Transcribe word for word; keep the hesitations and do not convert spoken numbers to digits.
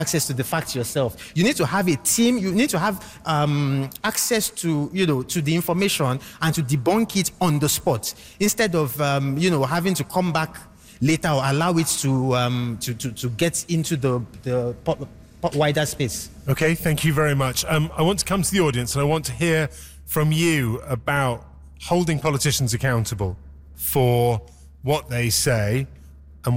access to the facts yourself. You need to have a team. You need to have um, access to, you know, to the information and to debunk it on the spot instead of, um, you know, having to come back later or allow it to um, to, to to get into the the wider space. Okay, thank you very much. Um, I want to come to the audience and I want to hear from you about holding politicians accountable for what they say.